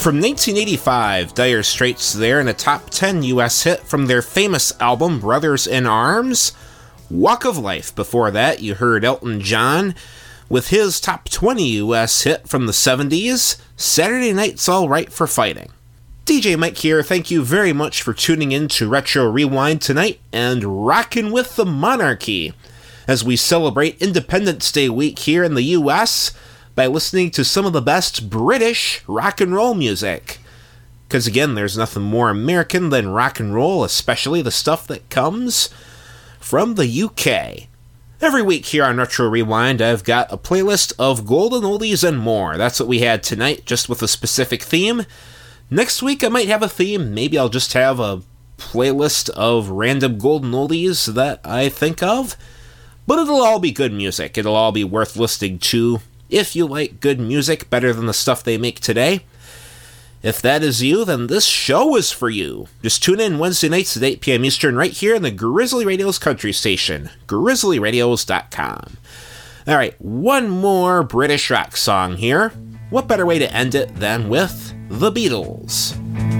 From 1985, Dire Straits there in a top 10 US hit from their famous album Brothers in Arms. Walk of Life. Before that, you heard Elton John with his top 20 US hit from the 70s, Saturday Night's All Right for Fighting. DJ Mike here, thank you very much for tuning in to Retro Rewind tonight and rockin' with the monarchy as we celebrate Independence Day week here in the US by listening to some of the best British rock and roll music. Because again, there's nothing more American than rock and roll, especially the stuff that comes from the UK. Every week here on Retro Rewind, I've got a playlist of golden oldies and more. That's what we had tonight, just with a specific theme. Next week, I might have a theme. Maybe I'll just have a playlist of random golden oldies that I think of. But it'll all be good music. It'll all be worth listening to if you like good music better than the stuff they make today. If that is you, then this show is for you. Just tune in Wednesday nights at 8 p.m. Eastern right here in the Grizzly Radios country station, grizzlyradios.com. Alright, one more British rock song here. What better way to end it than with The Beatles?